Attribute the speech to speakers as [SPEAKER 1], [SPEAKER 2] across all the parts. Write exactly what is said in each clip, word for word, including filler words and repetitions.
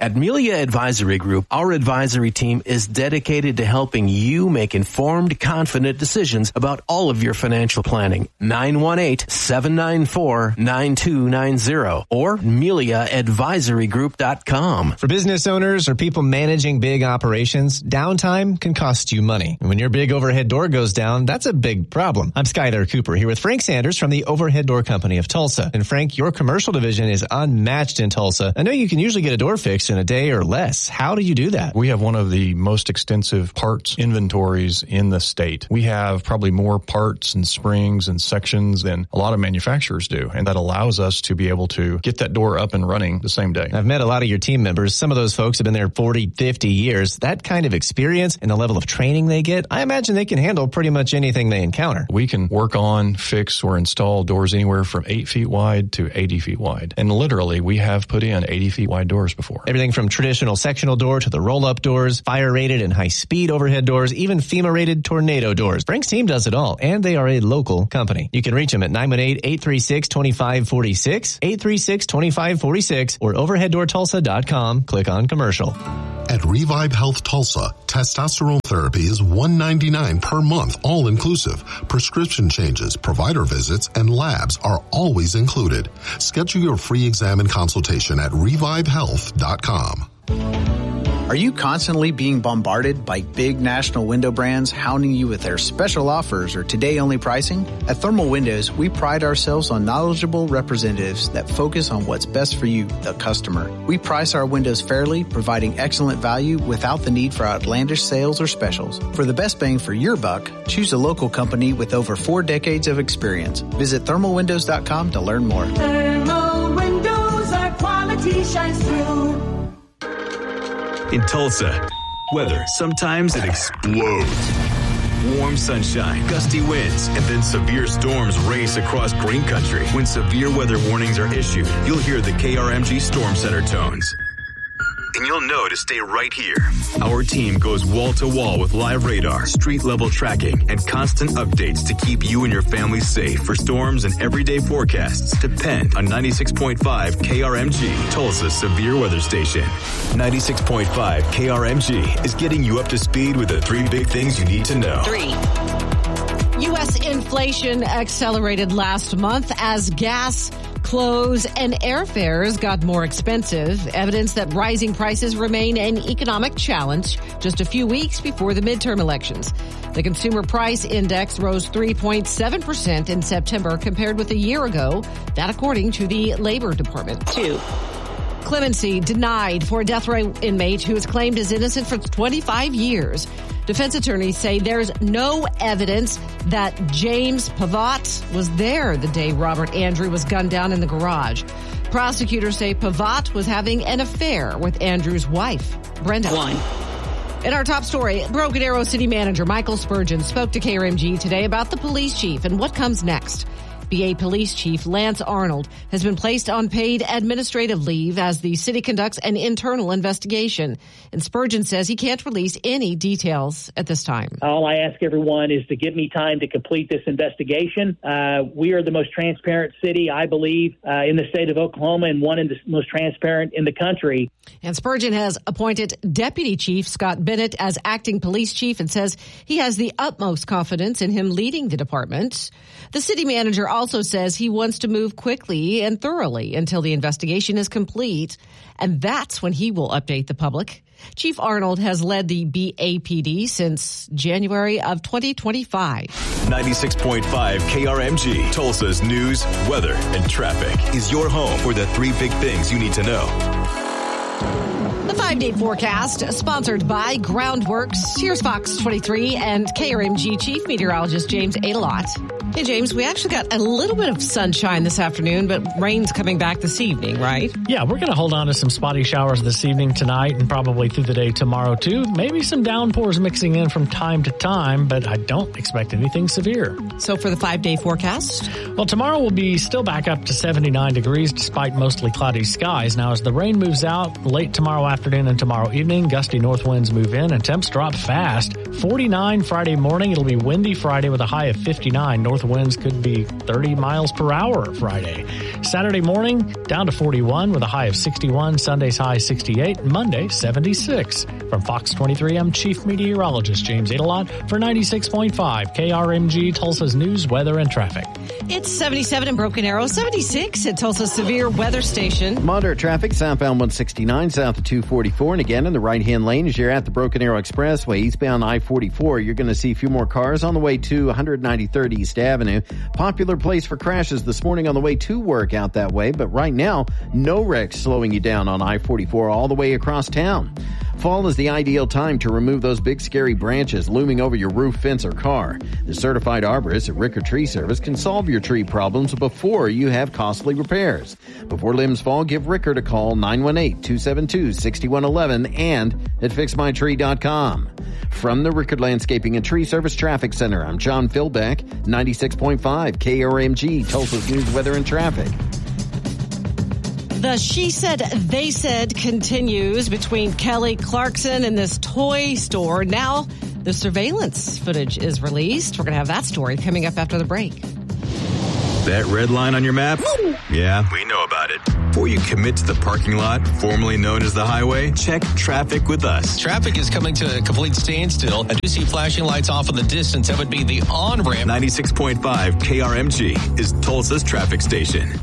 [SPEAKER 1] At Melia Advisory Group, our advisory team is dedicated to helping you make informed, confident decisions about all of your financial planning. nine one eight, seven nine four, nine two nine zero or melia advisory group dot com.
[SPEAKER 2] For business owners or people managing big operations, downtime can cost you money. And when your big overhead door goes down, that's a big problem. I'm Skylar Cooper here with Frank Sanders from the Overhead Door Company of Tulsa. And Frank, your commercial division is unmatched in Tulsa. I know you can usually get a door fixed in a day or less. How do you do that?
[SPEAKER 3] We have one of the most extensive parts inventories in the state. We have probably more parts and springs and sections than a lot of manufacturers do. And that allows us to be able to get that door up and running the same day.
[SPEAKER 2] I've met a lot of your team members. Some of those folks have been there forty, fifty years. That kind of experience and the level of training they get, I imagine they can handle pretty much anything they encounter.
[SPEAKER 3] We can work on, fix, or install doors anywhere from eight feet wide to eighty feet wide. And literally, we have put in eighty feet wide doors before.
[SPEAKER 2] Everything from traditional sectional door to the roll-up doors, fire-rated and high-speed overhead doors, even FEMA-rated tornado doors. Frank's team does it all, and they are a local company. You can reach them at nine one eight, eight three six, two five four six, eight three six, two five four six, or overhead door tulsa dot com. Click on commercial.
[SPEAKER 4] At Revive Health Tulsa, testosterone therapy is one hundred ninety-nine dollars per month, all inclusive. Prescription changes, provider visits, and labs are always included. Schedule your free exam and consultation at revive health dot com.
[SPEAKER 5] Are you constantly being bombarded by big national window brands hounding you with their special offers or today-only pricing? At Thermal Windows, we pride ourselves on knowledgeable representatives that focus on what's best for you, the customer. We price our windows fairly, providing excellent value without the need for outlandish sales or specials. For the best bang for your buck, choose a local company with over four decades of experience. Visit thermal windows dot com to learn more.
[SPEAKER 6] Thermal Windows, our quality shines through.
[SPEAKER 7] In Tulsa, weather, sometimes it explodes. Warm sunshine, gusty winds, and then severe storms race across green country. When severe weather warnings are issued, you'll hear the K R M G Storm Center tones. And you'll know to stay right here. Our team goes wall to wall with live radar, street level tracking, and constant updates to keep you and your family safe for storms and everyday forecasts. Depend on ninety-six point five K R M G, Tulsa's severe weather station. ninety-six point five K R M G is getting you up to speed with the three big things you need to know.
[SPEAKER 8] Three. U S inflation accelerated last month as gas, clothes, and airfares got more expensive, evidence that rising prices remain an economic challenge just a few weeks before the midterm elections. The Consumer Price Index rose three point seven percent in September compared with a year ago, that according to the Labor Department. Two. Clemency denied for a death row inmate who is claimed as innocent for twenty-five years. Defense attorneys say there's no evidence that James Pavat was there the day Robert Andrew was gunned down in the garage. Prosecutors say Pavat was having an affair with Andrew's wife, Brenda. One. In our top story, Broken Arrow City Manager Michael Spurgeon spoke to K R M G today about the police chief and what comes next. B A Police Chief Lance Arnold has been placed on paid administrative leave as the city conducts an internal investigation. And Spurgeon says he can't release any details at this time.
[SPEAKER 9] All I ask everyone is to give me time to complete this investigation. Uh, we are the most transparent city, I believe, uh, in the state of Oklahoma and one of the most transparent in the country.
[SPEAKER 8] And Spurgeon has appointed Deputy Chief Scott Bennett as acting police chief and says he has the utmost confidence in him leading the department. The city manager also says he wants to move quickly and thoroughly until the investigation is complete, and that's when he will update the public. Chief Arnold has led the B A P D since January of twenty twenty-five.
[SPEAKER 7] ninety-six point five K R M G, Tulsa's news, weather, and traffic is your home for the three big things you need to know.
[SPEAKER 8] The five-day forecast, sponsored by Groundworks. Here's Fox twenty-three and K R M G Chief Meteorologist James Adelot. Hey, James, we actually got a little bit of sunshine this afternoon, but rain's coming back this evening, right?
[SPEAKER 10] Yeah, we're going to hold on to some spotty showers this evening, tonight, and probably through the day tomorrow, too. Maybe some downpours mixing in from time to time, but I don't expect anything severe.
[SPEAKER 8] So for the five-day forecast?
[SPEAKER 10] Well, tomorrow will be still back up to seventy-nine degrees despite mostly cloudy skies. Now, as the rain moves out late tomorrow afternoon and tomorrow evening, gusty north winds move in and temps drop fast. forty-nine Friday morning. It'll be windy Friday with a high of fifty-nine. North winds could be thirty miles per hour Friday. Saturday morning, down to forty-one with a high of sixty-one. Sunday's high sixty-eight. Monday, seventy-six. From Fox twenty-three, I'm Chief Meteorologist James Adelot for ninety-six point five K R M G, Tulsa's news, weather, and traffic.
[SPEAKER 8] It's seventy-seven in Broken Arrow, seventy-six at Tulsa's severe weather station.
[SPEAKER 11] Moderate traffic southbound one sixty-nine, south of two forty-four. And again, in the right-hand lane, as you're at the Broken Arrow Expressway, eastbound I forty-four, you're going to see a few more cars on the way to one ninety-third East Avenue. Popular place for crashes this morning on the way to work out that way. But right now, no wrecks slowing you down on I forty-four all the way across town. Fall is the ideal time to remove those big scary branches looming over your roof, fence, or car. The certified arborist at Ricker Tree Service can solve your tree problems before you have costly repairs. Before limbs fall, give Rickard a call, nine one eight, two seven two, six one one one, and at fix my tree dot com. From the Rickard Landscaping and Tree Service Traffic Center, I'm John Philbeck, ninety-six point five K R M G, Tulsa's news, weather, and traffic.
[SPEAKER 8] The she said, they said continues between Kelly Clarkson and this toy store. Now the surveillance footage is released. We're going to have that story coming up after the break.
[SPEAKER 7] That red line on your map? Yeah, we know about it. Before you commit to the parking lot, formerly known as the highway, check traffic with us.
[SPEAKER 12] Traffic is coming to a complete standstill. I do see flashing lights off in the distance. That would be the on-ramp.
[SPEAKER 7] ninety-six point five K R M G is Tulsa's traffic station.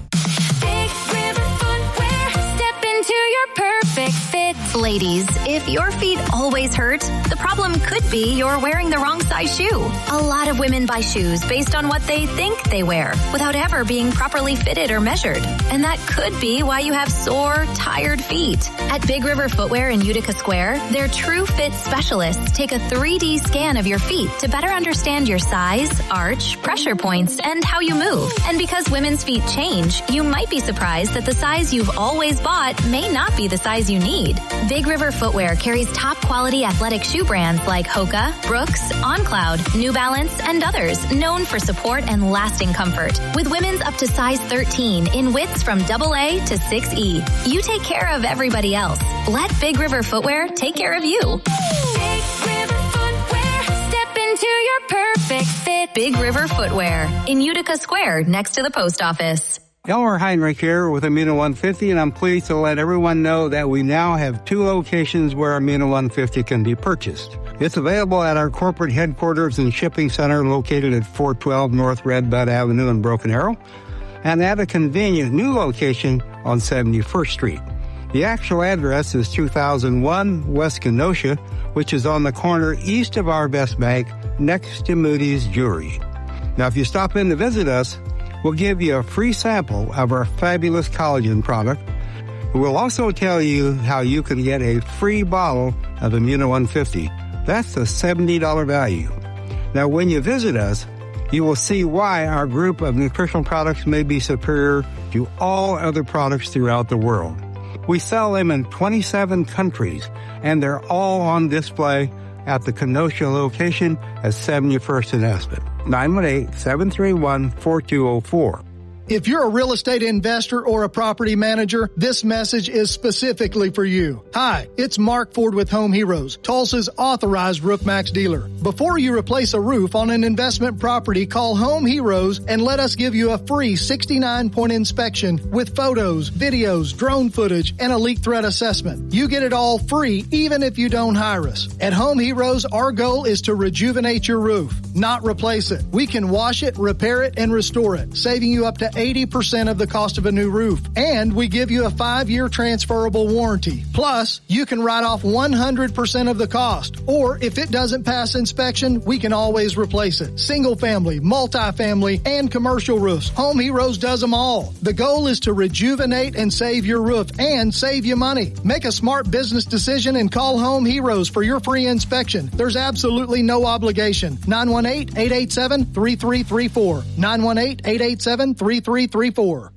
[SPEAKER 13] Perfect fit. Ladies, if your feet always hurt, the problem could be you're wearing the wrong size shoe. A lot of women buy shoes based on what they think they wear without ever being properly fitted or measured. And that could be why you have sore, tired feet. At Big River Footwear in Utica Square, their True Fit specialists take a three D scan of your feet to better understand your size, arch, pressure points, and how you move. And because women's feet change, you might be surprised that the size you've always bought may not be the size you need. Big River Footwear carries top quality athletic shoe brands like Hoka, Brooks, OnCloud, New Balance, and others known for support and lasting comfort. With women's up to size thirteen in widths from double A to six E. You take care of everybody else. Let Big River Footwear take care of you. Big River Footwear, step into your perfect fit. Big River Footwear in Utica Square next to the post office.
[SPEAKER 14] Elmer Heinrich here with Amino one fifty, and I'm pleased to let everyone know that we now have two locations where Amino one fifty can be purchased. It's available at our corporate headquarters and shipping center located at four twelve North Red Bud Avenue in Broken Arrow, and at a convenient new location on seventy-first Street. The actual address is two thousand one West Kenosha, which is on the corner east of our Best Bank next to Moody's Jewelry. Now, if you stop in to visit us, we'll give you a free sample of our fabulous collagen product. We'll also tell you how you can get a free bottle of Amino one fifty. That's a seventy dollars value. Now, when you visit us, you will see why our group of nutritional products may be superior to all other products throughout the world. We sell them in twenty-seven countries, and they're all on display at the Kenosha location at seventy-first and Aspen. nine one eight, seven three one, four two zero four.
[SPEAKER 15] If you're a real estate investor or a property manager, this message is specifically for you. Hi, it's Mark Ford with Home Heroes, Tulsa's authorized RoofMax dealer. Before you replace a roof on an investment property, call Home Heroes and let us give you a free sixty-nine point inspection with photos, videos, drone footage, and a leak threat assessment. You get it all free even if you don't hire us. At Home Heroes, our goal is to rejuvenate your roof, not replace it. We can wash it, repair it, and restore it, saving you up to eighty percent of the cost of a new roof. And we give you a five-year transferable warranty. Plus, you can write off one hundred percent of the cost. Or if it doesn't pass inspection, we can always replace it. Single family, multi-family, and commercial roofs. Home Heroes does them all. The goal is to rejuvenate and save your roof and save you money. Make a smart business decision and call Home Heroes for your free inspection. There's absolutely no obligation. nine one eight, eight eight seven, three three three four. nine one eight, eight eight seven, three three three four.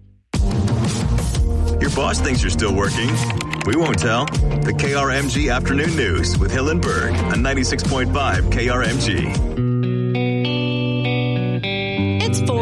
[SPEAKER 7] Your boss thinks you're still working. We won't tell. The K R M G Afternoon News with Hill and Berg on ninety-six point five K R M G.
[SPEAKER 8] It's four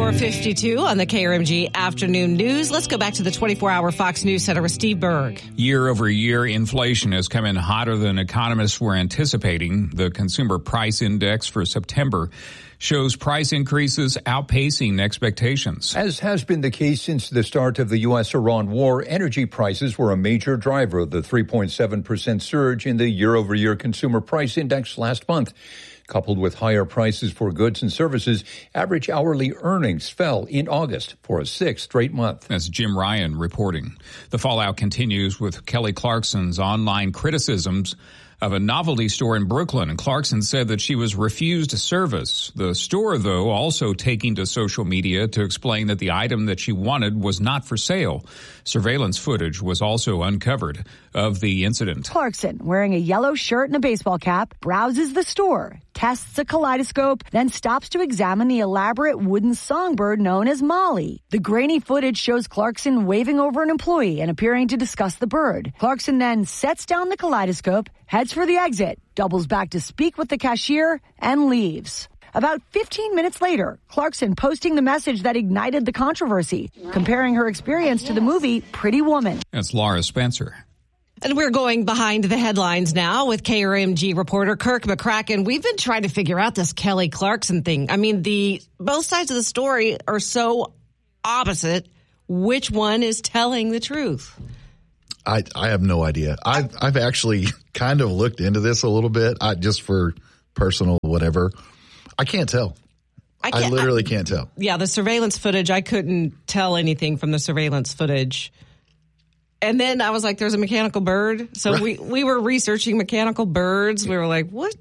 [SPEAKER 8] four fifty-two on the K R M G Afternoon News. Let's go back to the twenty-four hour Fox News Center with Steve Berg.
[SPEAKER 16] Year over year, inflation has come in hotter than economists were anticipating. The Consumer Price Index for September shows price increases outpacing expectations.
[SPEAKER 17] As has been the case since the start of the U S Iran war, energy prices were a major driver of the three point seven percent surge in the year-over-year Consumer Price Index last month. Coupled with higher prices for goods and services, average hourly earnings fell in August for a sixth straight month.
[SPEAKER 16] That's Jim Ryan reporting. The fallout continues with Kelly Clarkson's online criticisms of a novelty store in Brooklyn, and Clarkson said that she was refused service. The store, though, also taking to social media to explain that the item that she wanted was not for sale. Surveillance footage was also uncovered of the incident.
[SPEAKER 18] Clarkson, wearing a yellow shirt and a baseball cap, browses the store, tests a kaleidoscope, then stops to examine the elaborate wooden songbird known as Molly. The grainy footage shows Clarkson waving over an employee and appearing to discuss the bird. Clarkson then sets down the kaleidoscope, heads for the exit, doubles back to speak with the cashier, and leaves. About fifteen minutes later, Clarkson posting the message that ignited the controversy, comparing her experience to the movie Pretty Woman.
[SPEAKER 16] That's Laura Spencer.
[SPEAKER 8] And we're going behind the headlines now with K R M G reporter Kirk McCracken. We've been trying to figure out this Kelly Clarkson thing. I mean, the both sides of the story are so opposite. Which one is telling the truth?
[SPEAKER 19] I I have no idea. I've I've actually kind of looked into this a little bit, I, just for personal whatever. I can't tell. I, can't, I literally I, can't tell.
[SPEAKER 8] Yeah, the surveillance footage, I couldn't tell anything from the surveillance footage. And then I was like, there's a mechanical bird. So right. we, we were researching mechanical birds. We were like, what?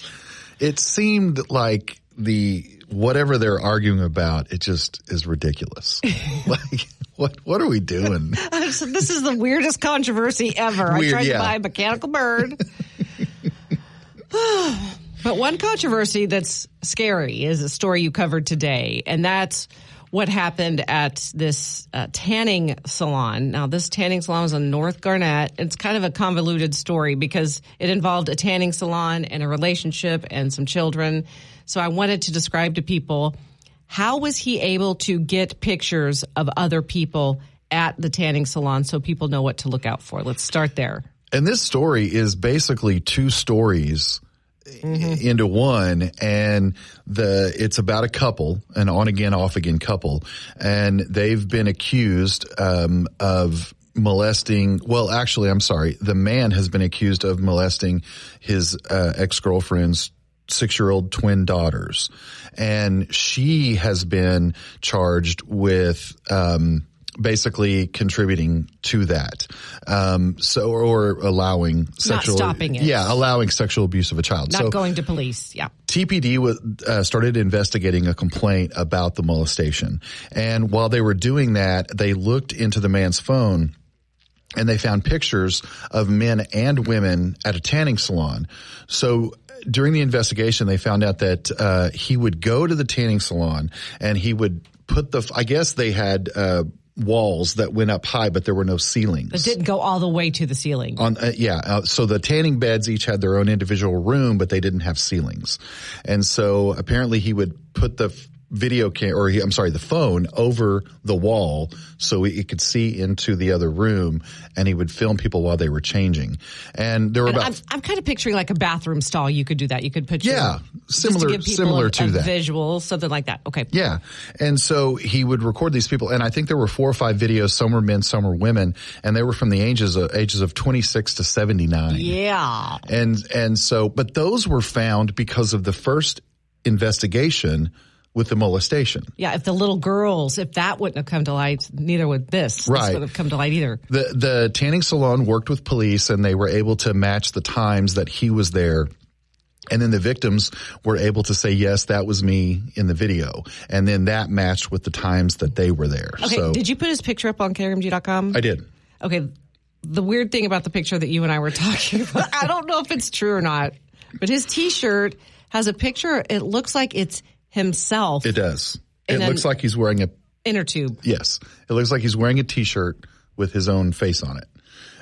[SPEAKER 19] It seemed like the whatever they're arguing about, it just is ridiculous. Like, what what are we doing?
[SPEAKER 8] So this is the weirdest controversy ever. Weird, I tried yeah. to buy a mechanical bird. But one controversy that's scary is a story you covered today, and that's what happened at this uh, tanning salon. Now, this tanning salon was on North Garnett. It's kind of a convoluted story because it involved a tanning salon and a relationship and some children. So I wanted to describe to people, how was he able to get pictures of other people at the tanning salon so people know what to look out for? Let's start there.
[SPEAKER 19] And this story is basically two stories Mm-hmm. into one, and the it's about a couple, an on again, off again couple, and they've been accused um, of molesting. Well, actually, I'm sorry. The man has been accused of molesting his uh, ex-girlfriend's six-year-old twin daughters, and she has been charged with um, basically contributing to that, um, so or, or allowing sexual,
[SPEAKER 8] not stopping it,
[SPEAKER 19] yeah, allowing sexual abuse of a child,
[SPEAKER 8] not
[SPEAKER 19] so,
[SPEAKER 8] going to police, yeah.
[SPEAKER 19] T P D was, uh, started investigating a complaint about the molestation, and while they were doing that, they looked into the man's phone. And they found pictures of men and women at a tanning salon. So during the investigation, they found out that uh, he would go to the tanning salon and he would put the, I guess they had uh, walls that went up high, but there were no ceilings.
[SPEAKER 8] It didn't go all the way to the ceiling.
[SPEAKER 19] On uh, yeah. Uh, so the tanning beds each had their own individual room, but they didn't have ceilings. And so apparently he would put the video cam, or he, I'm sorry, the phone over the wall so he could see into the other room, and he would film people while they were changing. And there were
[SPEAKER 8] and
[SPEAKER 19] about.
[SPEAKER 8] I'm, I'm kind of picturing like a bathroom stall. You could do that. You could put your,
[SPEAKER 19] yeah, similar,
[SPEAKER 8] just to give
[SPEAKER 19] similar
[SPEAKER 8] a,
[SPEAKER 19] to
[SPEAKER 8] a
[SPEAKER 19] that
[SPEAKER 8] visual, something like that. Okay.
[SPEAKER 19] Yeah, and so he would record these people, and I think there were four or five videos. Some were men, some were women, and they were from the ages of ages of twenty-six to seventy-nine.
[SPEAKER 8] Yeah,
[SPEAKER 19] and and so, but those were found because of the first investigation with the molestation.
[SPEAKER 8] Yeah, if the little girls, if that wouldn't have come to light, neither would this.
[SPEAKER 19] Right.
[SPEAKER 8] This would have come to light either.
[SPEAKER 19] The the tanning salon worked with police, and they were able to match the times that he was there. And then the victims were able to say, yes, that was me in the video. And then that matched with the times that they were there.
[SPEAKER 8] Okay,
[SPEAKER 19] so,
[SPEAKER 8] did you put his picture up on K R M G dot com?
[SPEAKER 19] I did.
[SPEAKER 8] Okay, the weird thing about the picture that you and I were talking about, I don't know if it's true or not, but his T-shirt has a picture, it looks like it's himself.
[SPEAKER 19] It does. It looks like he's wearing a
[SPEAKER 8] inner tube.
[SPEAKER 19] Yes. It looks like he's wearing a T-shirt with his own face on it.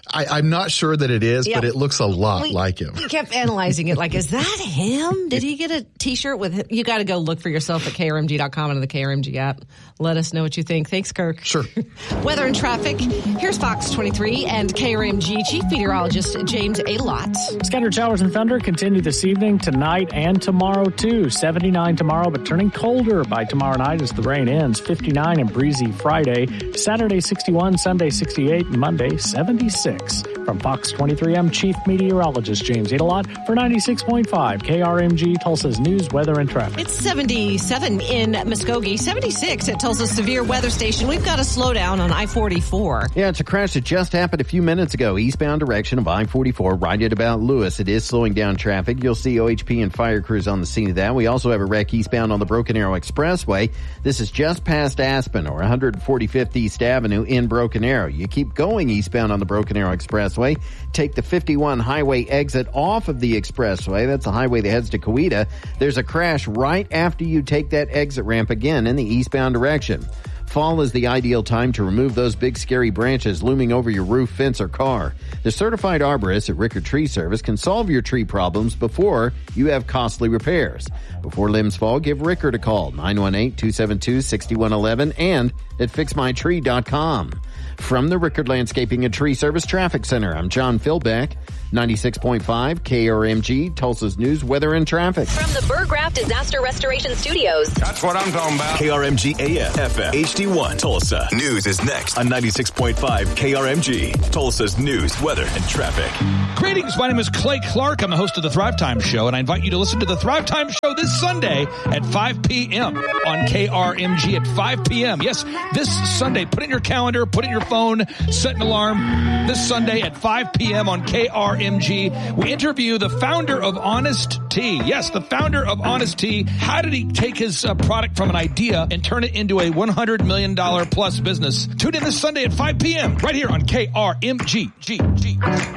[SPEAKER 19] I, I'm not sure that it is,
[SPEAKER 8] Yeah.
[SPEAKER 19] but it looks a lot
[SPEAKER 8] We-
[SPEAKER 19] like him.
[SPEAKER 8] We kept analyzing it like, is that him? Did he get a T-shirt with him? You got to go look for yourself at K R M G dot com and the K R M G app. Let us know what you think. Thanks, Kirk.
[SPEAKER 19] Sure.
[SPEAKER 8] Weather and traffic. Here's Fox twenty-three and K R M G Chief Meteorologist James Adelot.
[SPEAKER 10] Scattered showers and thunder continue this evening, tonight, and tomorrow, too. seventy-nine tomorrow, but turning colder by tomorrow night as the rain ends. fifty-nine and breezy Friday. Saturday, sixty-one. Sunday, sixty-eight. And Monday, seventy-six. From Fox twenty-three, I'm Chief Meteorologist James Adelot for ninety-six point five K R M G, Tulsa's news, weather, and traffic.
[SPEAKER 8] It's seventy-seven in Muskogee, seventy-six at Tulsa's severe weather station. We've got a slowdown on I forty-four.
[SPEAKER 11] Yeah, it's a crash that just happened a few minutes ago. Eastbound direction of I forty-four, right at about Lewis. It is slowing down traffic. You'll see O H P and fire crews on the scene of that. We also have a wreck eastbound on the Broken Arrow Expressway. This is just past Aspen, or one forty-fifth East Avenue in Broken Arrow. You keep going eastbound on the Broken Arrow Expressway. Take the fifty-one highway exit off of the expressway. That's the highway that heads to Coweta. There's a crash right after you take that exit ramp again in the eastbound direction. Fall is the ideal time to remove those big scary branches looming over your roof, fence, or car. The certified arborist at Rickard Tree Service can solve your tree problems before you have costly repairs. Before limbs fall, give Rickard a call, nine one eight, two seven two, six one one one and at fix my tree dot com. From the Rickard Landscaping and Tree Service Traffic Center, I'm John Philbeck, ninety-six point five K R M G, Tulsa's news, weather, and traffic.
[SPEAKER 20] From the Burgraft Disaster Restoration Studios.
[SPEAKER 7] That's what I'm talking about. K R M G A M, F M, H D one, Tulsa. News is next on ninety-six point five K R M G, Tulsa's news, weather, and traffic.
[SPEAKER 21] Greetings, my name is Clay Clark. I'm the host of the Thrive Time Show, and I invite you to listen to the Thrive Time Show this Sunday at five p.m. on K R M G at five p.m. Yes, this Sunday. Put it in your calendar, put it in your phone, set an alarm. This Sunday at five p.m. on K R M G, we interview the founder of Honest Tea. Yes, the founder of Honest Tea. How did he take his uh, product from an idea and turn it into a one hundred million dollars plus business? Tune in this Sunday at five p.m. right here on K R M G. G, G.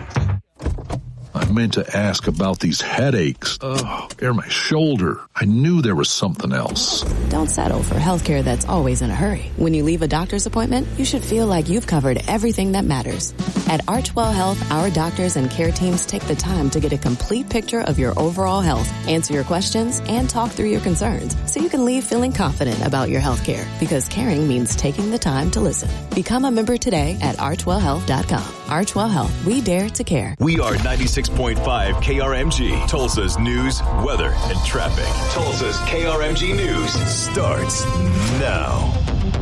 [SPEAKER 22] I meant to ask about these headaches. Oh, they're my shoulder. I knew there was something else.
[SPEAKER 23] Don't settle for healthcare that's always in a hurry. When you leave a doctor's appointment, you should feel like you've covered everything that matters. At Archwell Health, our doctors and care teams take the time to get a complete picture of your overall health, answer your questions, and talk through your concerns so you can leave feeling confident about your healthcare, because caring means taking the time to listen. Become a member today at archwell health dot com. Archwell Health, we dare to care.
[SPEAKER 7] We are ninety-six point five K R M G, Tulsa's news, weather, and traffic. Tulsa's K R M G News starts now.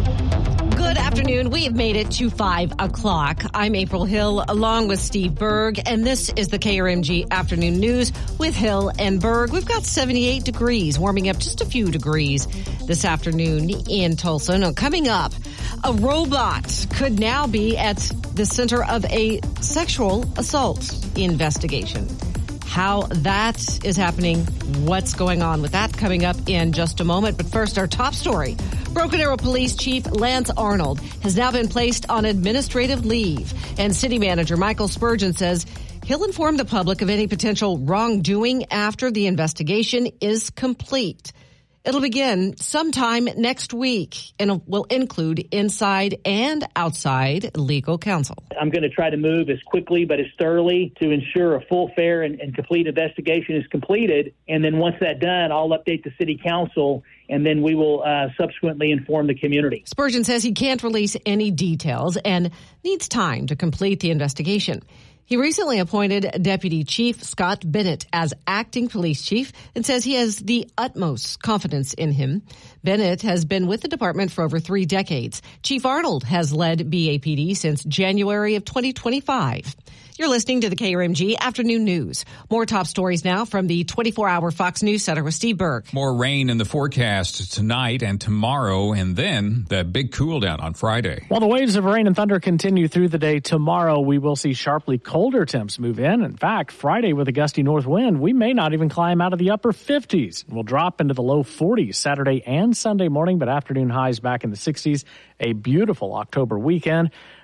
[SPEAKER 8] Good afternoon. We have made it to five o'clock. I'm April Hill along with Steve Berg, and this is the K R M G Afternoon News with Hill and Berg. We've got seventy-eight degrees, warming up just a few degrees this afternoon in Tulsa. Now, coming up, a robot could now be at the center of a sexual assault investigation. How that is happening, what's going on with that, coming up in just a moment. But first, our top story. Broken Arrow Police Chief Lance Arnold has now been placed on administrative leave. And City Manager Michael Spurgeon says he'll inform the public of any potential wrongdoing after the investigation is complete. It'll begin sometime next week and will include inside and outside legal counsel.
[SPEAKER 9] I'm going to try to move as quickly but as thoroughly to ensure a full, fair, and, and complete investigation is completed. And then once that's done, I'll update the city council, and then we will uh, subsequently inform the community.
[SPEAKER 8] Spurgeon says he can't release any details and needs time to complete the investigation. He recently appointed Deputy Chief Scott Bennett as acting police chief and says he has the utmost confidence in him. Bennett has been with the department for over three decades. Chief Arnold has led B A P D since January of twenty twenty-five. You're listening to the K R M G Afternoon News. More top stories now from the twenty-four hour Fox News Center with Steve Berg.
[SPEAKER 16] More rain in the forecast tonight and tomorrow, and then the big cool down on Friday.
[SPEAKER 10] While the waves of rain and thunder continue through the day tomorrow, we will see sharply colder temps move in. In fact, Friday with a gusty north wind, we may not even climb out of the upper fifties. We'll drop into the low forties Saturday and Sunday morning, but afternoon highs back in the sixties. A beautiful October weekend.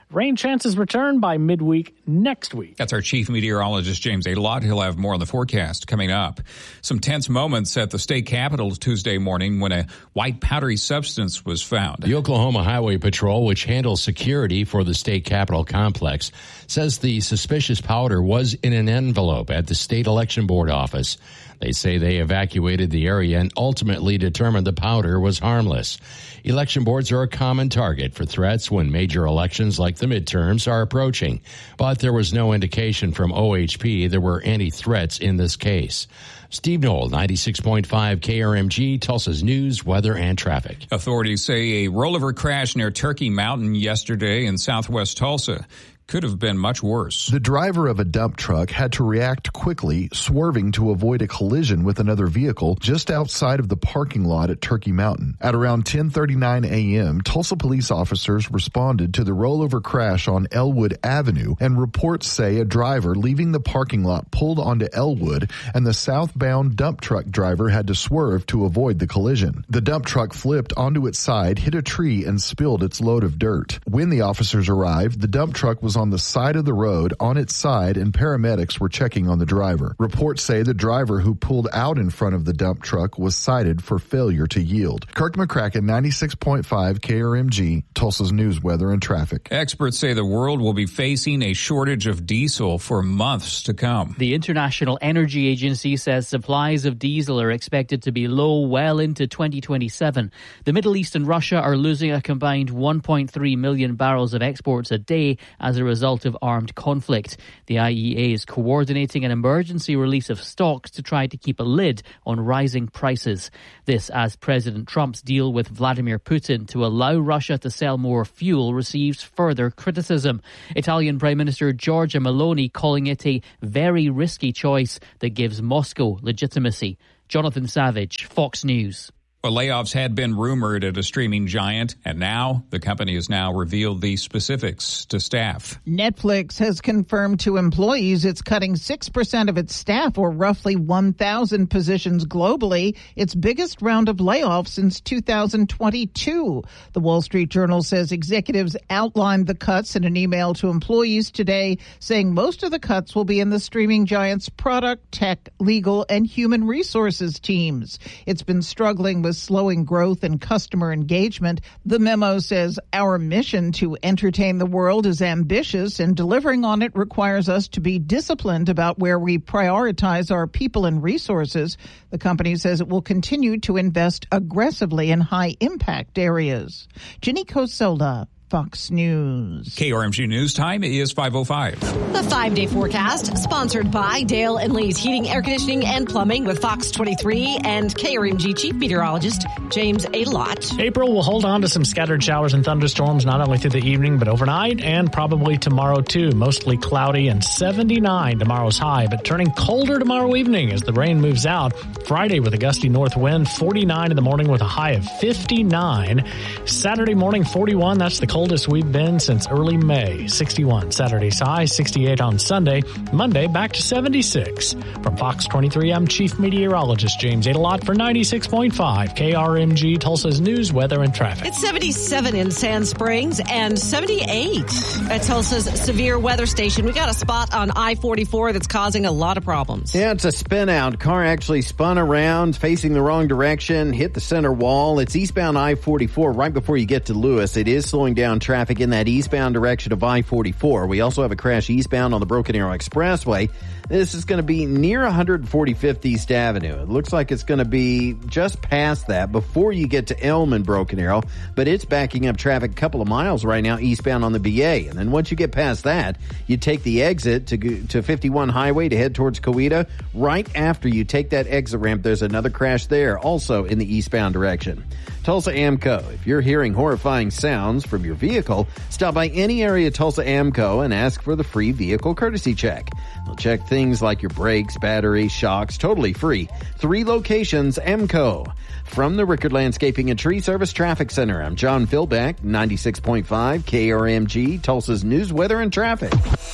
[SPEAKER 10] Rain chances return by midweek next week.
[SPEAKER 16] That's our chief meteorologist, James Adelot. He'll have more on the forecast coming up. Some tense moments at the state capitol Tuesday morning when a white powdery substance was found.
[SPEAKER 1] The Oklahoma Highway Patrol, which handles security for the state capitol complex, says the suspicious powder was in an envelope at the state election board office. They say they evacuated the area and ultimately determined the powder was harmless. Election boards are a common target for threats when major elections like the midterms are approaching. But there was no indication from O H P there were any threats in this case. Steve Knoll, ninety-six point five K R M G, Tulsa's news, weather, and traffic.
[SPEAKER 16] Authorities say a rollover crash near Turkey Mountain yesterday in southwest Tulsa could have been much worse.
[SPEAKER 19] The driver of a dump truck had to react quickly, swerving to avoid a collision with another vehicle just outside of the parking lot at Turkey Mountain. At around ten thirty-nine a.m., Tulsa police officers responded to the rollover crash on Elwood Avenue, and reports say a driver leaving the parking lot pulled onto Elwood, and the southbound dump truck driver had to swerve to avoid the collision. The dump truck flipped onto its side, hit a tree, and spilled its load of dirt. When the officers arrived, the dump truck was on the side of the road on its side, and paramedics were checking on the driver. Reports say the driver who pulled out in front of the dump truck was cited for failure to yield. Kirk McCracken, ninety-six point five K R M G, Tulsa's news, weather, and traffic.
[SPEAKER 16] Experts say the world will be facing a shortage of diesel for months to come.
[SPEAKER 2] The International Energy Agency says supplies of diesel are expected to be low well into twenty twenty-seven. The Middle East and Russia are losing a combined one point three million barrels of exports a day as a result of armed conflict. The I E A is coordinating an emergency release of stocks to try to keep a lid on rising prices. This as President Trump's deal with Vladimir Putin to allow Russia to sell more fuel receives further criticism. Italian Prime Minister Giorgia Meloni calling it a very risky choice that gives Moscow legitimacy. Jonathan Savage, Fox News.
[SPEAKER 16] Well, layoffs had been rumored at a streaming giant, and now the company has now revealed the specifics to staff.
[SPEAKER 3] Netflix has confirmed to employees it's cutting six percent of its staff, or roughly one thousand positions globally, its biggest round of layoffs since two thousand twenty-two. The Wall Street Journal says executives outlined the cuts in an email to employees today, saying most of the cuts will be in the streaming giant's product, tech, legal, and human resources teams. It's been struggling with slowing growth and customer engagement. The memo says our mission to entertain the world is ambitious, and delivering on it requires us to be disciplined about where we prioritize our people and resources. The company says it will continue to invest aggressively in high-impact areas. Ginny Cosola, Fox News.
[SPEAKER 16] K R M G News time is five oh five.
[SPEAKER 8] The five-day forecast, sponsored by Dale and Lee's Heating, Air Conditioning, and Plumbing with Fox twenty-three and K R M G Chief Meteorologist James Adelot.
[SPEAKER 10] April will hold on to some scattered showers and thunderstorms not only through the evening but overnight and probably tomorrow too. Mostly cloudy and seventy-nine tomorrow's high, but turning colder tomorrow evening as the rain moves out. Friday with a gusty north wind, forty-nine in the morning with a high of fifty-nine. Saturday morning, forty-one. That's the coldest we've been since early May. sixty-one Saturday's high, sixty-eight on Sunday. Monday back to seventy-six. From Fox twenty-three, I'm Chief Meteorologist James Adelot for ninety-six point five K R M G, Tulsa's news, weather, and traffic.
[SPEAKER 8] It's seventy-seven in Sand Springs and seventy-eight at Tulsa's severe weather station. We got a spot on I forty-four that's causing a lot of problems.
[SPEAKER 11] Yeah, it's a spin out. Car actually spun around, facing the wrong direction, hit the center wall. It's eastbound I forty-four right before you get to Lewis. It is slowing down traffic in that eastbound direction of I forty-four. We also have a crash eastbound on the Broken Arrow Expressway. This is going to be near one forty-fifth East Avenue. It looks like it's going to be just past that before you get to Elm and Broken Arrow, but it's backing up traffic a couple of miles right now eastbound on the B A. And then once you get past that, you take the exit to to fifty-one Highway to head towards Coweta. Right after you take that exit ramp, there's another crash there, also in the eastbound direction. Tulsa AMCO. If you're hearing horrifying sounds from your vehicle, stop by any area of Tulsa AMCO and ask for the free vehicle courtesy check. They'll check things like your brakes, battery, shocks, totally free. Three locations, AMCO. From the Rickard Landscaping and Tree Service Traffic Center, I'm John Philbeck, ninety-six point five K R M G, Tulsa's news, weather, and traffic.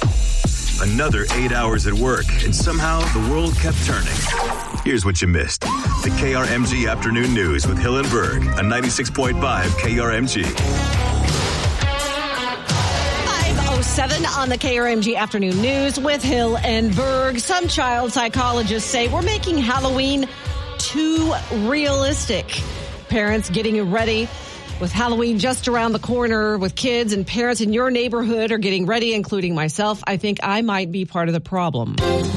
[SPEAKER 7] Another eight hours at work, and somehow the world kept turning. Here's what you missed. The K R M G Afternoon News with Hill and Berg on ninety-six point five K R M G.
[SPEAKER 8] seven on the K R M G Afternoon News with Hill and Berg. Some child psychologists say we're making Halloween too realistic. Parents getting ready with Halloween just around the corner with kids, and parents in your neighborhood are getting ready, including myself. I think I might be part of the problem.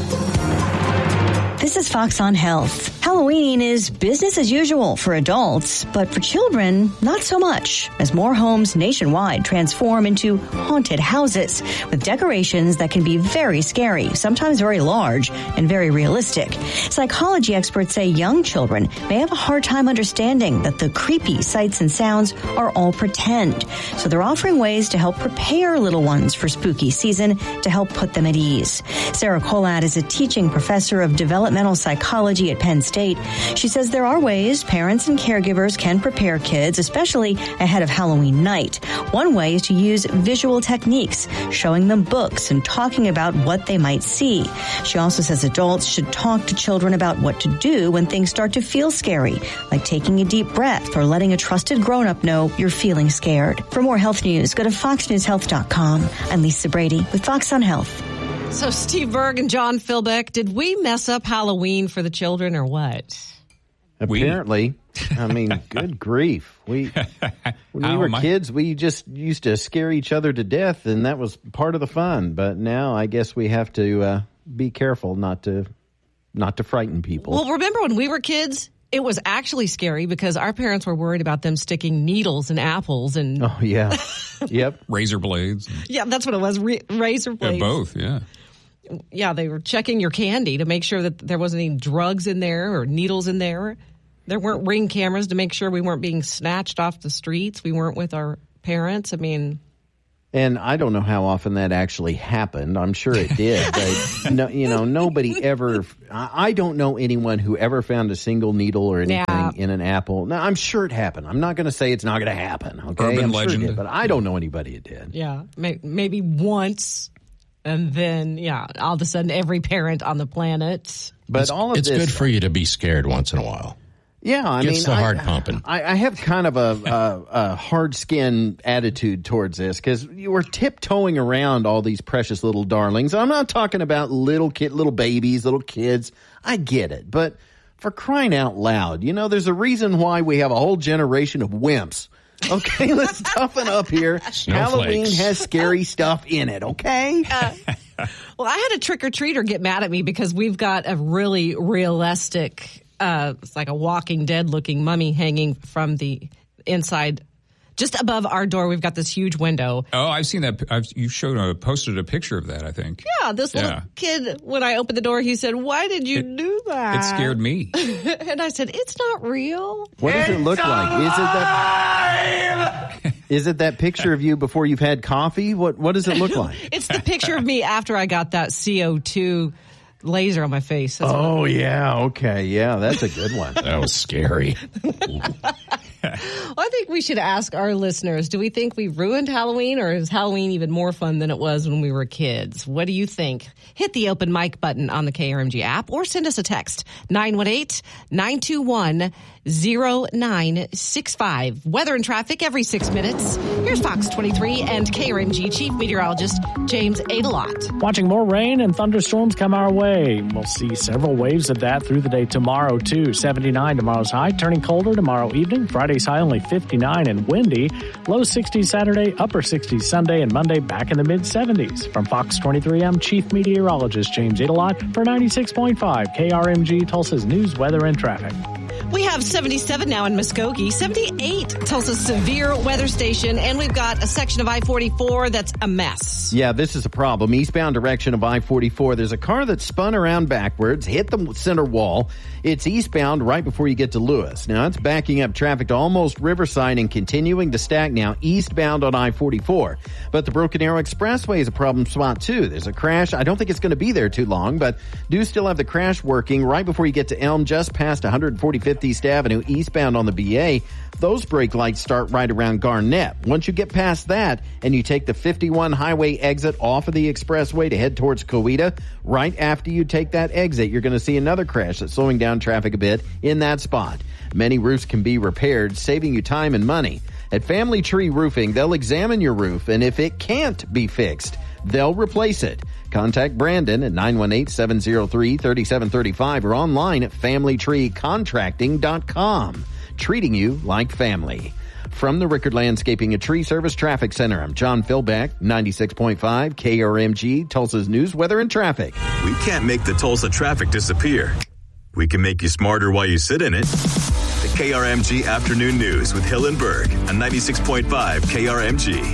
[SPEAKER 4] This is Fox on Health. Halloween is business as usual for adults, but for children, not so much, as more homes nationwide transform into haunted houses with decorations that can be very scary, sometimes very large, and very realistic. Psychology experts say young children may have a hard time understanding that the creepy sights and sounds are all pretend. So they're offering ways to help prepare little ones for spooky season to help put them at ease. Sarah Colad is a teaching professor of developmental psychology at Penn State. She says there are ways parents and caregivers can prepare kids, especially ahead of Halloween night. One way is to use visual techniques, showing them books and talking about what they might see. She also says adults should talk to children about what to do when things start to feel scary, like taking a deep breath or letting a trusted grown-up know you're feeling scared. For more health news, go to fox news health dot com. I'm Lisa Brady with Fox on Health.
[SPEAKER 8] So Steve Berg and John Philbeck, did we mess up Halloween for the children or what?
[SPEAKER 11] Apparently. I mean, good grief. We When we were kids, we just used to scare each other to death, and that was part of the fun. But now I guess we have to uh, be careful not to not to frighten people.
[SPEAKER 8] Well, remember when we were kids? It was actually scary because our parents were worried about them sticking needles in apples and...
[SPEAKER 11] Oh, yeah. Yep.
[SPEAKER 16] Razor blades.
[SPEAKER 8] Yeah, that's what it was. Ra- razor blades.
[SPEAKER 16] Yeah, both, yeah.
[SPEAKER 8] Yeah, they were checking your candy to make sure that there wasn't any drugs in there or needles in there. There weren't Ring cameras to make sure we weren't being snatched off the streets. We weren't with our parents. I mean...
[SPEAKER 11] And I don't know how often that actually happened. I'm sure it did. But, no, you know, nobody ever, I don't know anyone who ever found a single needle or anything yeah. in an apple. Now, I'm sure it happened. I'm not going to say it's not going to happen. Okay.
[SPEAKER 16] Urban
[SPEAKER 11] I'm
[SPEAKER 16] legend.
[SPEAKER 11] Sure it did, but I don't know anybody who did.
[SPEAKER 8] Yeah. Maybe once. And then, yeah, all of a sudden every parent on the planet.
[SPEAKER 11] But
[SPEAKER 1] it's,
[SPEAKER 11] all of
[SPEAKER 1] it's
[SPEAKER 11] this,
[SPEAKER 1] good for you to be scared once in a while.
[SPEAKER 11] Yeah, I
[SPEAKER 1] Gets
[SPEAKER 11] mean,
[SPEAKER 1] the heart
[SPEAKER 11] I,
[SPEAKER 1] pumping.
[SPEAKER 11] I, I have kind of a, a, a hard skin attitude towards this because you were tiptoeing around all these precious little darlings. I'm not talking about little kid, little babies, little kids. I get it, but for crying out loud, you know, there's a reason why we have a whole generation of wimps. Okay, let's toughen up here. Halloween has scary stuff in it. Okay.
[SPEAKER 8] Uh, well, I had a trick or treater get mad at me because we've got a really realistic. Uh, it's like a Walking Dead looking mummy hanging from the inside. Just above our door, we've got this huge window.
[SPEAKER 16] Oh, I've seen that. I've, you showed a, posted a picture of that, I think.
[SPEAKER 8] Yeah, this
[SPEAKER 16] yeah.
[SPEAKER 8] little kid, when I opened the door, he said, "Why did you
[SPEAKER 16] it,
[SPEAKER 8] do that?"
[SPEAKER 16] It scared me.
[SPEAKER 8] And I said, "It's not real."
[SPEAKER 11] What does
[SPEAKER 8] it's
[SPEAKER 11] it look
[SPEAKER 8] alive!
[SPEAKER 11] like? Is it that? Is it that picture of you before you've had coffee? What What does it look like?
[SPEAKER 8] It's the picture of me after I got that C O two laser on my face. That's
[SPEAKER 11] oh, yeah. Okay. Yeah, that's a good one.
[SPEAKER 1] That was scary.
[SPEAKER 8] Well, I think we should ask our listeners, do we think we ruined Halloween, or is Halloween even more fun than it was when we were kids? What do you think? Hit the open mic button on the K R M G app or send us a text, nine one eight, nine two one, zero nine six five. Weather and traffic every six minutes. Here's Fox twenty-three and K R M G Chief Meteorologist James Adelot.
[SPEAKER 10] Watching more rain and thunderstorms come our way. We'll see several waves of that through the day tomorrow, too. seventy-nine tomorrow's high, turning colder tomorrow evening. Friday's high only fifty-nine and windy. Low sixties Saturday, upper sixties Sunday, and Monday back in the mid-seventies. From Fox twenty-three, I'm Chief Meteorologist James Adelot for ninety-six point five K R M G, Tulsa's news, weather, and traffic.
[SPEAKER 8] We have seventy-seven now in Muskogee, seventy-eight Tulsa's severe weather station, and we've got a section of I forty-four that's a mess.
[SPEAKER 11] Yeah, this is a problem. Eastbound direction of I forty-four. There's a car that spun around backwards, hit the center wall. It's eastbound right before you get to Lewis. Now, it's backing up traffic to almost Riverside and continuing to stack now eastbound on I forty-four. But the Broken Arrow Expressway is a problem spot, too. There's a crash. I don't think it's going to be there too long, but do still have the crash working right before you get to Elm, just past one forty-fifth East Avenue, eastbound on the B A. Those brake lights start right around Garnett. Once you get past that and you take the fifty-one highway exit off of the expressway to head towards Coweta, right after you take that exit, you're going to see another crash that's slowing down traffic a bit in that spot. Many roofs can be repaired, saving you time and money. At Family Tree Roofing, they'll examine your roof, and if it can't be fixed, they'll replace it. Contact Brandon at nine one eight, seven zero three, three seven three five or online at family tree contracting dot com. Treating you like family. From the Rickard Landscaping and Tree Service Traffic Center, I'm John Philbeck, ninety-six point five K R M G, Tulsa's news, weather, and traffic.
[SPEAKER 7] We can't make the Tulsa traffic disappear. We can make you smarter while you sit in it. The K R M G Afternoon News with Hill and Berg on ninety-six point five K R M G.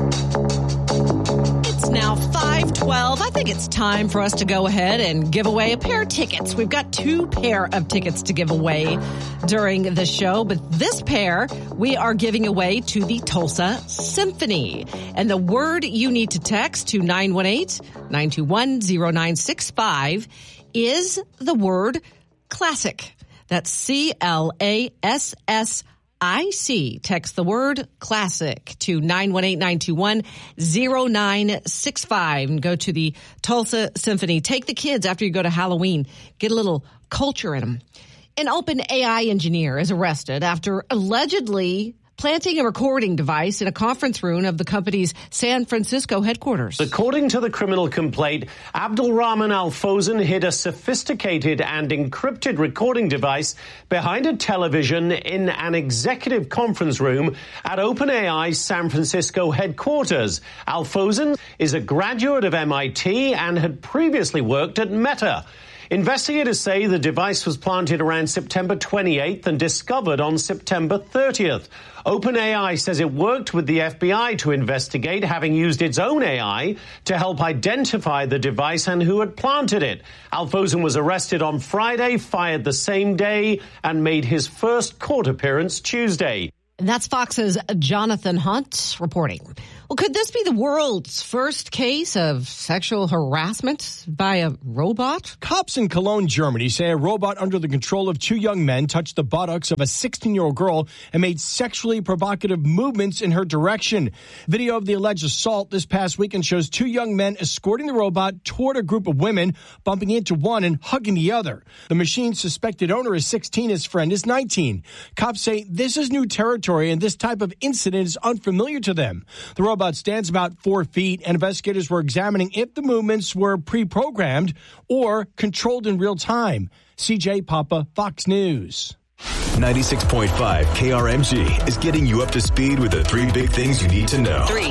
[SPEAKER 8] It's now five twelve. I think it's time for us to go ahead and give away a pair of tickets. We've got two pair of tickets to give away during the show, but this pair we are giving away to the Tulsa Symphony. And the word you need to text to nine one eight, nine two one, zero nine six five is the word classic. That's C L A S S I C. Text the word classic to nine one eight, nine two one, zero nine six five and go to the Tulsa Symphony. Take the kids after you go to Halloween. Get a little culture in them. An OpenAI engineer is arrested after allegedly planting a recording device in a conference room of the company's San Francisco headquarters.
[SPEAKER 5] According to the criminal complaint, Abdulrahman Al-Fawzan hid a sophisticated and encrypted recording device behind a television in an executive conference room at OpenAI's San Francisco headquarters. Al-Fawzan is a graduate of M I T and had previously worked at Meta. Investigators say the device was planted around September twenty-eighth and discovered on September thirtieth. OpenAI says it worked with the F B I to investigate, having used its own A I to help identify the device and who had planted it. Al-Fawzan was arrested on Friday, fired the same day, and made his first court appearance Tuesday.
[SPEAKER 8] And that's Fox's Jonathan Hunt reporting. Well, could this be the world's first case of sexual harassment by a robot?
[SPEAKER 6] Cops in Cologne, Germany say a robot under the control of two young men touched the buttocks of a sixteen-year-old girl and made sexually provocative movements in her direction. Video of the alleged assault this past weekend shows two young men escorting the robot toward a group of women, bumping into one and hugging the other. The machine's suspected owner is sixteen, his friend is nineteen. Cops say this is new territory and this type of incident is unfamiliar to them. The robot stands about four feet, and investigators were examining if the movements were pre-programmed or controlled in real time. C J Papa, Fox News.
[SPEAKER 7] ninety-six point five K R M G is getting you up to speed with the three big things you need to know.
[SPEAKER 8] Three.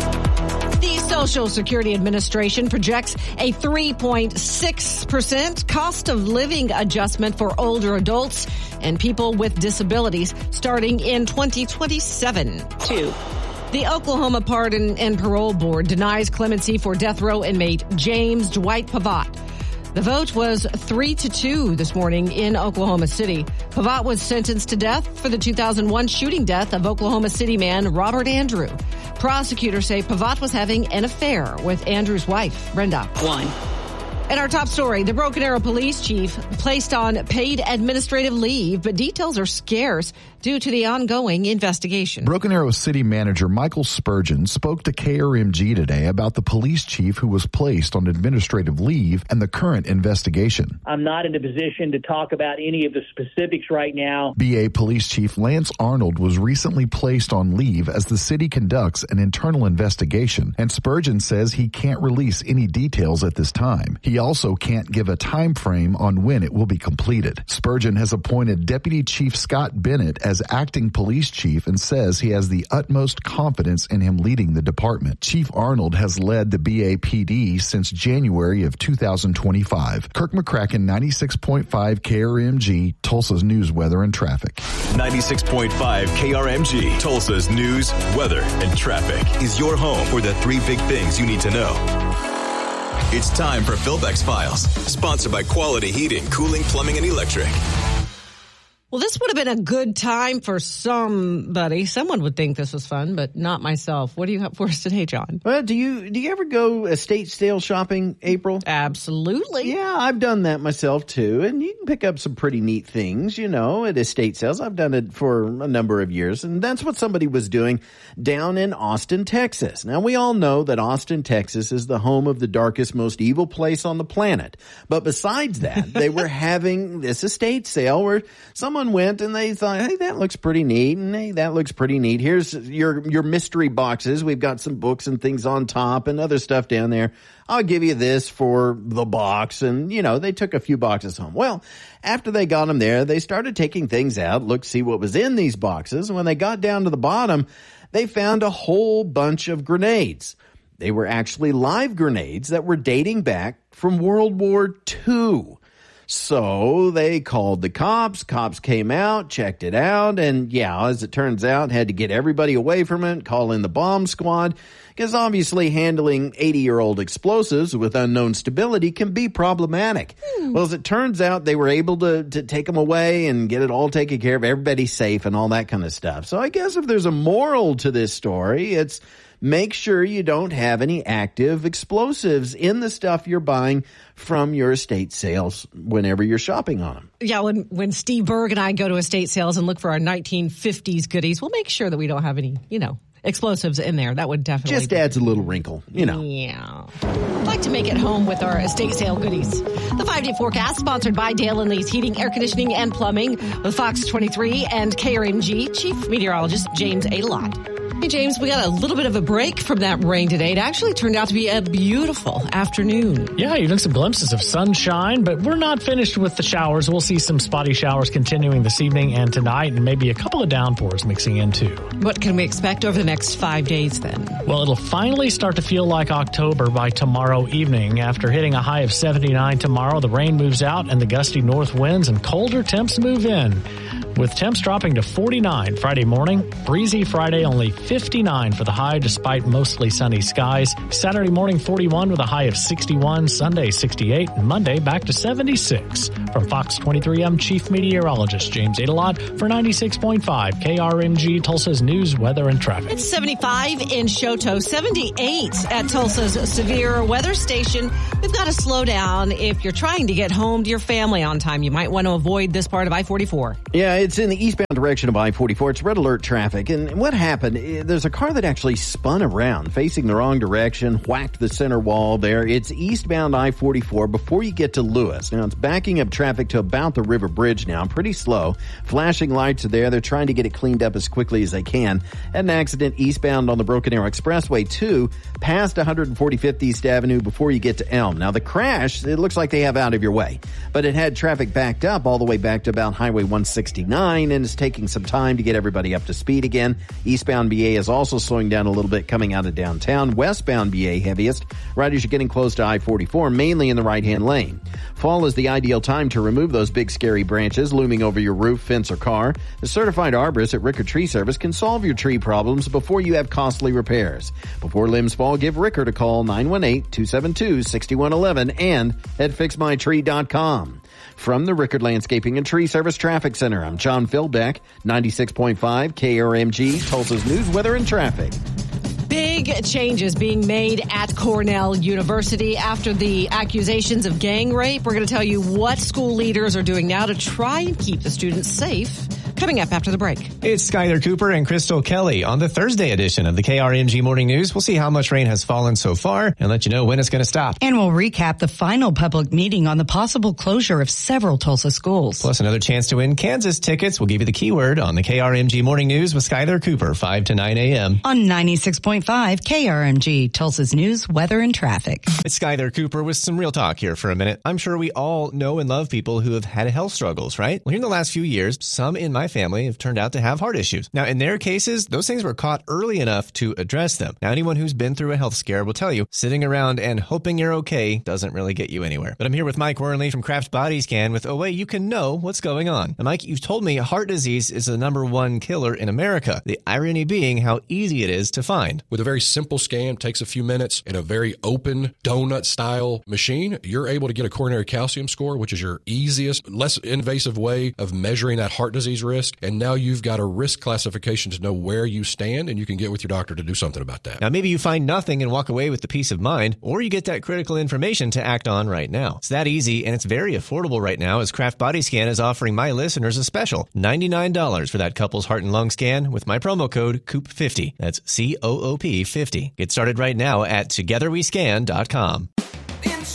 [SPEAKER 8] The Social Security Administration projects a three point six percent cost of living adjustment for older adults and people with disabilities starting in twenty twenty-seven. Two. The Oklahoma Pardon and Parole Board denies clemency for death row inmate James Dwight Pavat. The vote was three to two this morning in Oklahoma City. Pavat was sentenced to death for the two thousand one shooting death of Oklahoma City man Robert Andrew. Prosecutors say Pavat was having an affair with Andrew's wife, Brenda. One. And our top story, the Broken Arrow police chief placed on paid administrative leave, but details are scarce due to the ongoing investigation.
[SPEAKER 19] Broken Arrow City Manager Michael Spurgeon spoke to K R M G today about the police chief who was placed on administrative leave and the current investigation.
[SPEAKER 9] I'm not in a position to talk about any of the specifics right now.
[SPEAKER 19] B A Police Chief Lance Arnold was recently placed on leave as the city conducts an internal investigation, and Spurgeon says he can't release any details at this time. He also can't give a time frame on when it will be completed. Spurgeon has appointed Deputy Chief Scott Bennett as acting police chief and says he has the utmost confidence in him leading the department. Chief Arnold has led the B A P D since January of two thousand twenty-five. Kirk McCracken, ninety-six point five K R M G, Tulsa's news, weather, and traffic.
[SPEAKER 7] ninety-six point five K R M G, Tulsa's news, weather, and traffic is your home for the three big things you need to know. It's time for Philbeck's Files, sponsored by Quality Heating, Cooling, Plumbing, and Electric.
[SPEAKER 8] Well, this would have been a good time for somebody. Someone would think this was fun, but not myself. What do you have for us today, John?
[SPEAKER 11] Well, do you do you ever go estate sale shopping, April?
[SPEAKER 8] Absolutely.
[SPEAKER 11] Yeah, I've done that myself too, and you can pick up some pretty neat things, you know, at estate sales. I've done it for a number of years, and that's what somebody was doing down in Austin, Texas. Now, we all know that Austin, Texas is the home of the darkest, most evil place on the planet. But besides that, they were having this estate sale where someone someone went and they thought, hey, that looks pretty neat, and hey, that looks pretty neat. Here's your your mystery boxes. We've got some books and things on top and other stuff down there. I'll give you this for the box. And, you know, they took a few boxes home. Well, after they got them there, they started taking things out, look, see what was in these boxes. And when they got down to the bottom, they found a whole bunch of grenades. They were actually live grenades that were dating back from World War Two. So they called the cops. Cops came out, checked it out, and yeah, as it turns out, had to get everybody away from it, call in the bomb squad, because obviously handling eighty-year-old explosives with unknown stability can be problematic. Hmm. Well, as it turns out, they were able to, to take them away and get it all taken care of, everybody's safe and all that kind of stuff. So I guess if there's a moral to this story, it's make sure you don't have any active explosives in the stuff you're buying from your estate sales whenever you're shopping on them.
[SPEAKER 8] Yeah, when, when Steve Berg and I go to estate sales and look for our nineteen fifties goodies, we'll make sure that we don't have any, you know, explosives in there. That would definitely
[SPEAKER 11] just adds a little wrinkle, you know.
[SPEAKER 8] Yeah. I'd like to make it home with our estate sale goodies. The five-day forecast sponsored by Dale and Lee's Heating, Air Conditioning, and Plumbing with Fox twenty-three and K R M G Chief Meteorologist James Adelot. Hey, James, we got a little bit of a break from that rain today. It actually turned out to be a beautiful afternoon.
[SPEAKER 10] Yeah, even some glimpses of sunshine, but we're not finished with the showers. We'll see some spotty showers continuing this evening and tonight, and maybe a couple of downpours mixing in too.
[SPEAKER 8] What can we expect over the next five days then?
[SPEAKER 10] Well, it'll finally start to feel like October by tomorrow evening. After hitting a high of seventy-nine tomorrow, the rain moves out and the gusty north winds and colder temps move in, with temps dropping to forty-nine Friday morning. Breezy Friday, only fifty-nine for the high despite mostly sunny skies. Saturday morning, forty-one with a high of sixty-one. Sunday, sixty-eight. And Monday, back to seventy-six. From Fox twenty-three, I'm Chief Meteorologist James Adelot for ninety-six point five K R M G, Tulsa's news, weather, and traffic.
[SPEAKER 8] It's seventy-five in Shoto, seventy-eight at Tulsa's severe weather station. We've got to slow down if you're trying to get home to your family on time. You might want to avoid this part of I forty-four.
[SPEAKER 11] Yeah, it's in the eastbound direction of I forty-four. It's red alert traffic. And what happened, there's a car that actually spun around facing the wrong direction, whacked the center wall there. It's eastbound I forty-four before you get to Lewis. Now, it's backing up traffic to about the River Bridge now, pretty slow. Flashing lights are there. They're trying to get it cleaned up as quickly as they can. Had an accident eastbound on the Broken Arrow Expressway, too, past one forty-fifth East Avenue before you get to Elm. Now, the crash, it looks like they have out of your way, but it had traffic backed up all the way back to about Highway one sixty-nine, and it's taking some time to get everybody up to speed again. Eastbound B A is also slowing down a little bit coming out of downtown. Westbound B A heaviest right as you're getting close to I forty-four, mainly in the right-hand lane. Fall is the ideal time to remove those big scary branches looming over your roof, fence, or car. The certified arborist at Rickard Tree Service can solve your tree problems before you have costly repairs. Before limbs fall, give Rickard a call, nine one eight, two seven two, six one one one, and at fix my tree dot com. From the Rickard Landscaping and Tree Service Traffic Center, I'm John Philbeck, ninety-six point five K R M G, Tulsa's news, weather, and traffic.
[SPEAKER 8] Big changes being made at Cornell University after the accusations of gang rape. We're going to tell you what school leaders are doing now to try and keep the students safe. Coming up after the break.
[SPEAKER 12] It's Skylar Cooper and Crystal Kelly on the Thursday edition of the K R M G Morning News. We'll see how much rain has fallen so far and let you know when it's going to stop.
[SPEAKER 13] And we'll recap the final public meeting on the possible closure of several Tulsa schools.
[SPEAKER 12] Plus another chance to win Kansas tickets. We'll give you the keyword on the K R M G Morning News with Skylar Cooper, five to nine a.m.
[SPEAKER 13] on ninety-six point five K R M G, Tulsa's news, weather, and traffic.
[SPEAKER 12] It's Skylar Cooper with some real talk here for a minute. I'm sure we all know and love people who have had health struggles, right? Well, here in the last few years, some in my family have turned out to have heart issues. Now, in their cases, those things were caught early enough to address them. Now, anyone who's been through a health scare will tell you sitting around and hoping you're okay doesn't really get you anywhere. But I'm here with Mike Wornley from Kraft Body Scan with a way you can know what's going on. Now, Mike, you've told me heart disease is the number one killer in America. The irony being how easy it is to find.
[SPEAKER 14] With a very simple scan, takes a few minutes, in a very open donut-style machine, you're able to get a coronary calcium score, which is your easiest, less invasive way of measuring that heart disease risk. And now you've got a risk classification to know where you stand, and you can get with your doctor to do something about that.
[SPEAKER 12] Now, maybe you find nothing and walk away with the peace of mind, or you get that critical information to act on right now. It's that easy, and it's very affordable right now, as Kraft Body Scan is offering my listeners a special ninety-nine dollars for that couple's heart and lung scan with my promo code C O O P fifty. That's C O O P fifty. Get started right now at together we scan dot com.